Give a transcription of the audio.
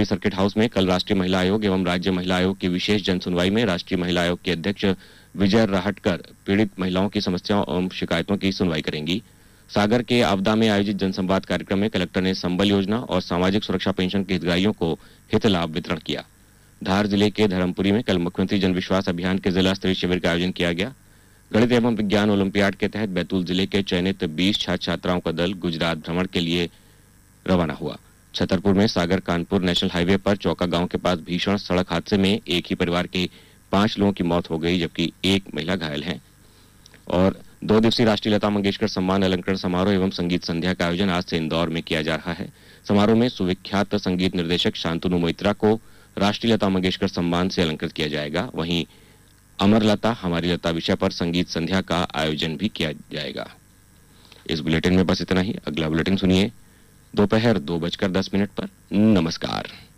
Dharmapuri circuit house में कल राष्ट्रीय महिला आयोग एवं राज्य महिला आयोग की विशेष जनसुनवाई में राष्ट्रीय महिला आयोग के अध्यक्ष विजय राहटकर पीड़ित महिलाओं की समस्याओं एवं शिकायतों की सुनवाई करेंगी। सागर के आवदा में आयोजित जनसंवाद कार्यक्रम में कलेक्टर ने संबल योजना और सामाजिक सुरक्षा पेंशन के हितग्राहियों को हित लाभ वितरण किया। धार जिले के धर्मपुरी में कल मुख्यमंत्री जन विश्वास अभियान के जिला स्तरीय शिविर का आयोजन किया गया। गणित एवं विज्ञान ओलंपियाड के तहत बैतूल जिले के चयनित 20 छात्र छात्राओं का दल गुजरात भ्रमण के लिए रवाना हुआ। छतरपुर में सागर कानपुर नेशनल हाईवे पर चौका गांव के पास भीषण सड़क हादसे में एक ही परिवार के 5 लोगों की मौत हो गई, जबकि एक महिला घायल है। और 2 दिवसीय राष्ट्रीय लता मंगेशकर सम्मान अलंकरण समारोह एवं संगीत संध्या का आयोजन आज से इंदौर में किया जा रहा है। समारोह में सुविख्यात संगीत निर्देशक शांतनु मोइत्रा को राष्ट्रीय लता मंगेशकर सम्मान से अलंकृत किया जाएगा। वहीं अमर लता हमारी लता विषय पर संगीत संध्या का आयोजन भी किया जाएगा। इस बुलेटिन में बस इतना ही। अगला बुलेटिन सुनिए दोपहर 2:10 पर। नमस्कार।